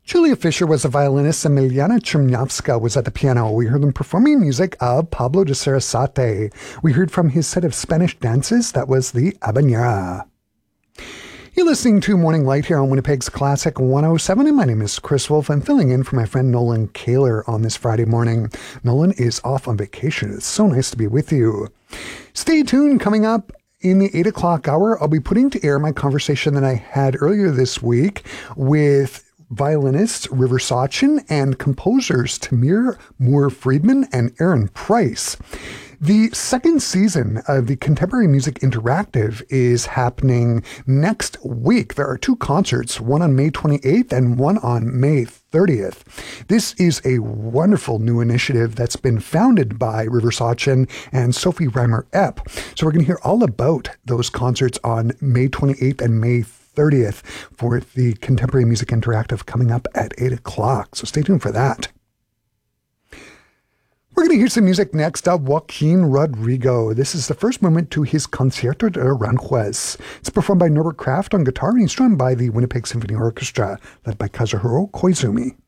Julia Fischer was a violinist and Miliana Chernявska was at the piano. We heard them performing music of Pablo de Sarasate. We heard from his set of Spanish dances. That was the Habanera. You're listening to Morning Light here on Winnipeg's Classic 107, and my name is Chris Wolf. I'm filling in for my friend Nolan Kaler on this Friday morning. Nolan is off on vacation. It's so nice to be with you. Stay tuned. Coming up in the 8 o'clock hour, I'll be putting to air my conversation that I had earlier this week with violinists River Sachin and composers Tamir Moore-Friedman and Aaron Price. The second season of the Contemporary Music Interactive is happening next week. There are two concerts, one on May 28th and one on May 30th. This is a wonderful new initiative that's been founded by River Sachin and Sophie Reimer-Epp. So we're going to hear all about those concerts on May 28th and May 30th for the Contemporary Music Interactive coming up at 8 o'clock. So stay tuned for that. We're going to hear some music next of Joaquin Rodrigo. This is the first movement to his Concierto de Aranjuez. It's performed by Norbert Kraft on guitar and he's joined by the Winnipeg Symphony Orchestra, led by Kazuhiro Koizumi.